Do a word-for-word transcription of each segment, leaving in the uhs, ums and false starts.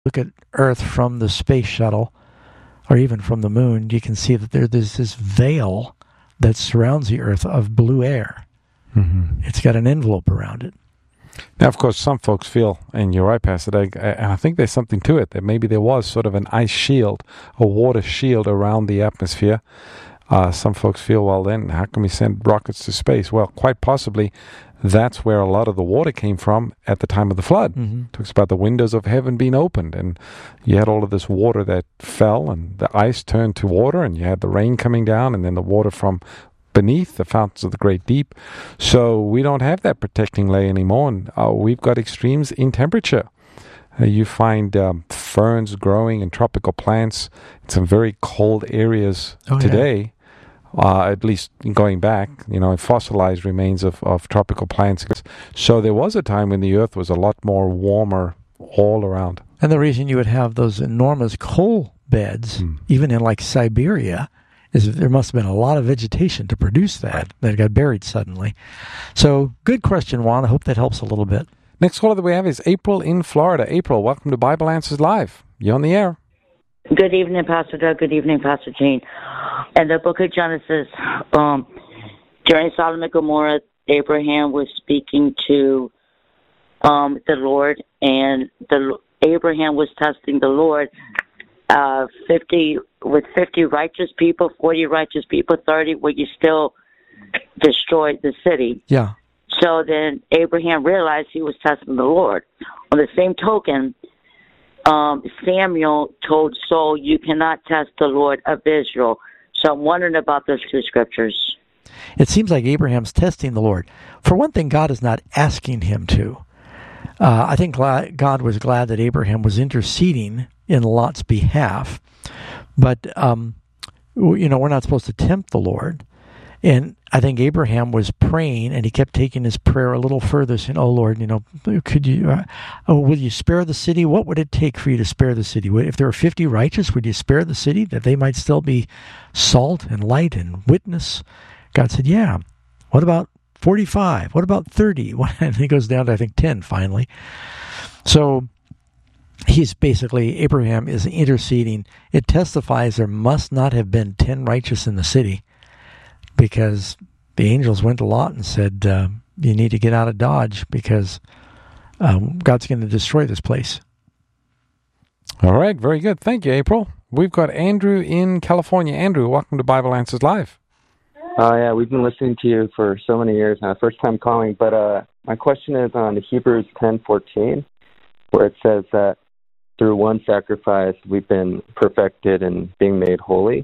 look at Earth from the space shuttle, or even from the moon, you can see that there, there's this veil that surrounds the Earth of blue air. Mm-hmm. It's got an envelope around it. Now, of course, some folks feel, and you're right, Pastor Doug, and I think there's something to it, that maybe there was sort of an ice shield, a water shield around the atmosphere. Uh, some folks feel, well, then, how can we send rockets to space? Well, quite possibly, that's where a lot of the water came from at the time of the flood. Mm-hmm. It talks about the windows of heaven being opened, and you had all of this water that fell, and the ice turned to water, and you had the rain coming down, and then the water from beneath the fountains of the great deep. So we don't have that protecting layer anymore, and uh, we've got extremes in temperature. Uh, you find um, ferns growing and tropical plants in some very cold areas oh, today. Yeah. Uh, at least going back, you know, fossilized remains of, of tropical plants. So there was a time when the Earth was a lot more warmer all around. And the reason you would have those enormous coal beds, mm. even in like Siberia, is there must have been a lot of vegetation to produce that, that got buried suddenly. So good question, Juan. I hope that helps a little bit. Next caller that we have is April in Florida. April, welcome to Bible Answers Live. You're on the air. Good evening, Pastor Doug. Good evening, Pastor Gene. In the book of Genesis, um, during Sodom and Gomorrah, Abraham was speaking to um, the Lord, and the Abraham was testing the Lord. Uh, fifty with fifty righteous people, forty righteous people, thirty. Will you still destroy the city? Yeah. So then Abraham realized he was testing the Lord. On the same token, um, Samuel told Saul, "You cannot test the Lord of Israel." So I'm wondering about those two scriptures. It seems like Abraham's testing the Lord. For one thing, God is not asking him to. Uh, I think God was glad that Abraham was interceding in Lot's behalf. But, um, you know, we're not supposed to tempt the Lord. And I think Abraham was praying, and he kept taking his prayer a little further, saying, "Oh, Lord, you know, could you, uh, oh, will you spare the city? What would it take for you to spare the city? If there were fifty righteous, would you spare the city, that they might still be salt and light and witness?" God said, "Yeah. What about forty-five? What about thirty? And he goes down to, I think, ten finally. So he's basically, Abraham is interceding. It testifies there must not have been ten righteous in the city, because the angels went to Lot and said, uh, you need to get out of Dodge, because um, God's going to destroy this place. All right, very good. Thank you, April. We've got Andrew in California. Andrew, welcome to Bible Answers Live. Oh, uh, yeah, we've been listening to you for so many years now, first time calling. But uh, my question is on Hebrews ten fourteen, where it says that through one sacrifice we've been perfected and being made holy.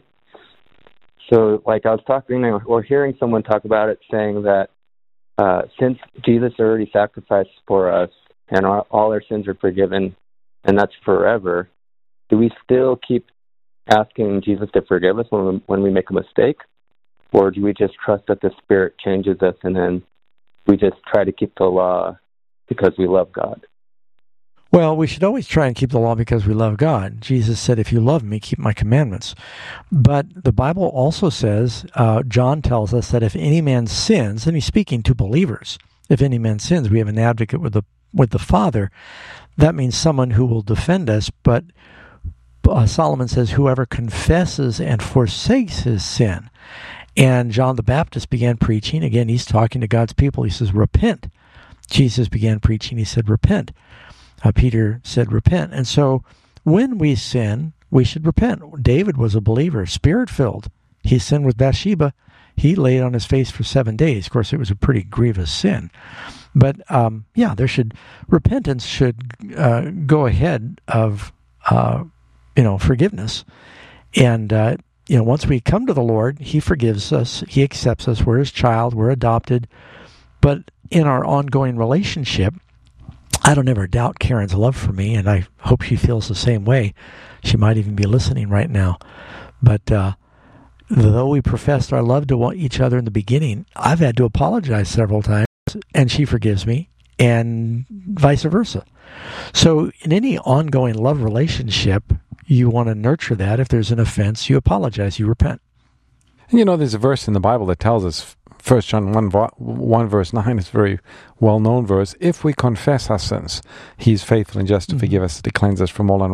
So, like I was talking or hearing someone talk about it, saying that uh, since Jesus already sacrificed for us and our, all our sins are forgiven, and that's forever, do we still keep asking Jesus to forgive us when we, when we make a mistake? Or do we just trust that the Spirit changes us and then we just try to keep the law because we love God? Well, we should always try and keep the law because we love God. Jesus said, "If you love me, keep my commandments." But the Bible also says, uh, John tells us that if any man sins, and he's speaking to believers, if any man sins, we have an advocate with the with the Father. That means someone who will defend us. But uh, Solomon says, whoever confesses and forsakes his sin. And John the Baptist began preaching. Again, he's talking to God's people. He says, repent. Jesus began preaching. He said, repent. Uh, Peter said, repent. And so when we sin, we should repent. David was a believer, spirit-filled. He sinned with Bathsheba. He laid on his face for seven days. Of course, it was a pretty grievous sin. But, um, yeah, there should, repentance should uh, go ahead of, uh, you know, forgiveness. And, uh, you know, once we come to the Lord, He forgives us. He accepts us. We're His child. We're adopted. But in our ongoing relationship, I don't ever doubt Karen's love for me, and I hope she feels the same way. She might even be listening right now. But uh, though we professed our love to each other in the beginning, I've had to apologize several times, and she forgives me, and vice versa. So in any ongoing love relationship, you want to nurture that. If there's an offense, you apologize, you repent. And you know, there's a verse in the Bible that tells us, First John one, one verse nine is a very well-known verse. If we confess our sins, He is faithful and just to mm-hmm. forgive us, to cleanse us from all unrighteousness.